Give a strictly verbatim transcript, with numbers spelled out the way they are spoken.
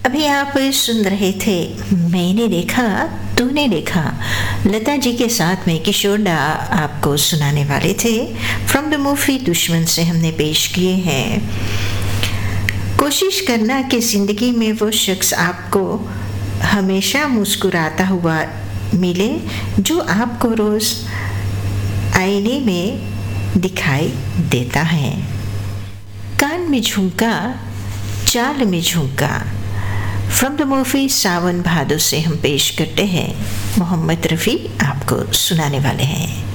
अभी आप सुन रहे थे मैंने देखा तूने देखा, लता जी के साथ में किशोर दा आपको सुनाने वाले थे। फ्रॉम द मूवी दुश्मन से हमने पेश किए हैं। कोशिश करना कि ज़िंदगी में वो शख्स आपको हमेशा मुस्कुराता हुआ मिले जो आपको रोज़ आईने में दिखाई देता है। कान में झुमका चाल में झुमका, फ्रॉम द मूवी सावन भादो से हम पेश करते हैं। मोहम्मद रफ़ी आपको सुनाने वाले हैं।